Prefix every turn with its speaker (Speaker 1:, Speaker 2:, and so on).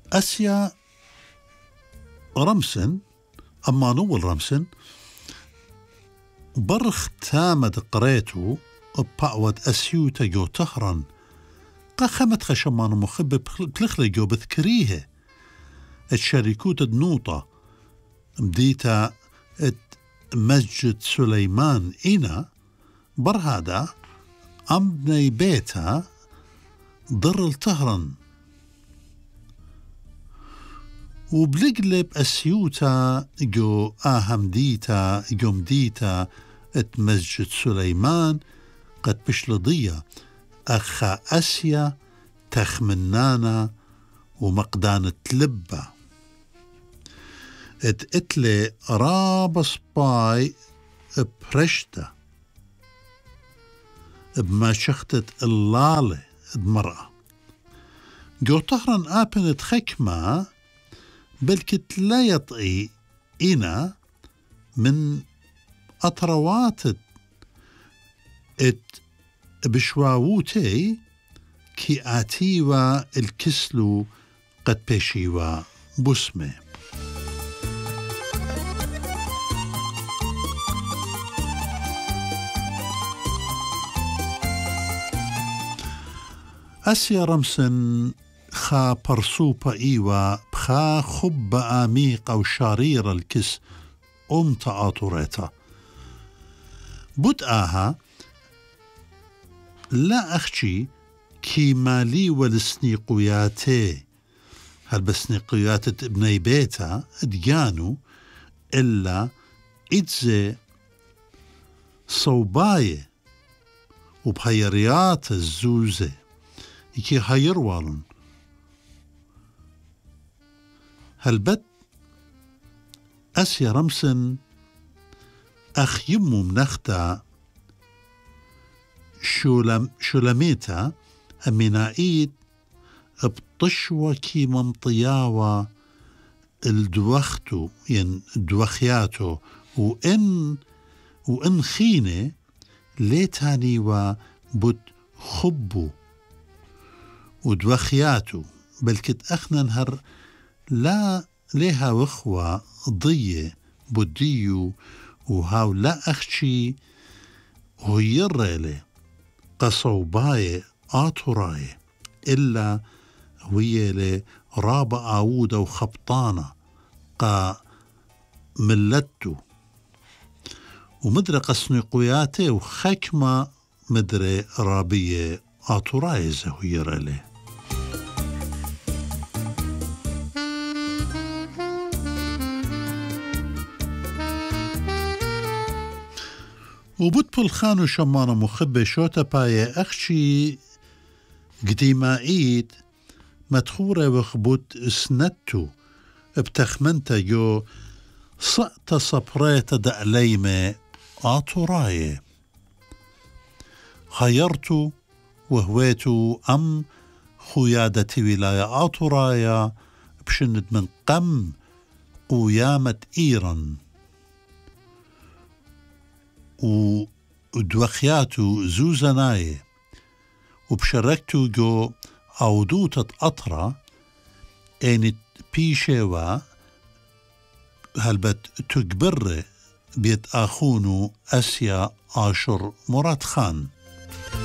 Speaker 1: أسيا رمسن أما نول رمسن برخ تامد قريتو بقوة أسيوتا جو تهران قا خمت خشمان مخبب بلخلي جو بذكريه الشركوت النوطة مديتا مسجد سليمان إنا برهادا أمبني بيتا ضر التهران وبلقلب أسيوتا جو آهمديتا جو مديتا مسجد سليمان قد بشلضية أخا أسيا تخمنانا ومقدان تلبة اتلي رابس باي برشتة بما شختت اللالة المرأة جو طهران آبنت خكمة بلكت لا يطئي إنا من أطروات بشواوتي كي آتيوا الكسلو قد بشيوا بسمه أسيا رمسن خا برسوبا إيوا بخا خب آميق أو شارير الكس تآطوريتا بدأها لا أخشي كي مالي والسنيقياتي هل بسنيقيات ابني بيتا ديانو إلا إتزي صوباية وبهيريات الزوزة كي هيروالن هالبت أسيا رمسن أخ يمو منختا شولميتا أمينايد بطشوة كي منطياوة الدوختو ين دوخياتو وإن خينة ليتاني وبد خبو ودوخياتو بلكت أخنا نهر لا لها وخوة ضية بديو وهاو لا أخشي هيرالي قصوباية آطراية إلا ويلي رابع عودة وخبطانة قا ملتو ومدري قصنقوياتي وخكمة مدري رابية آطراية زهيرالي وبطل خانو شمانة مخبة شوتا باية أخشي قديمايد مدخورة وخبوت سنتو بتخمنتا جو صأت صبريت دأليمة آطراية خيرتو وهويتو أم خيادة ولاية آطراية بشند من قم قيامة إيران ودوخياتو زوزناي وبشركتو جو عودوتة أطرة إنت بيشيوا هلبت تكبر بيت آخونو أسيا عاشر مراد خان